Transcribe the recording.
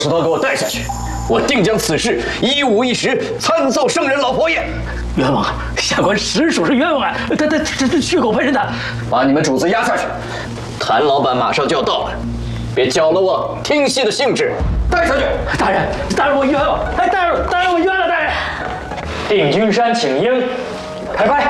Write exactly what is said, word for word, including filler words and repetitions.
石头给我带下去，我定将此事一五一十参奏圣人老佛爷。 冤枉啊！下官实属是冤枉啊！他他这这血口喷人的， 把你们主子押下去。谭老板马上就要到了，别搅了我听戏的兴致。带下去。 大人，大人我冤枉！哎，大人，大人我冤了，大人。 定军山请缨，开拍。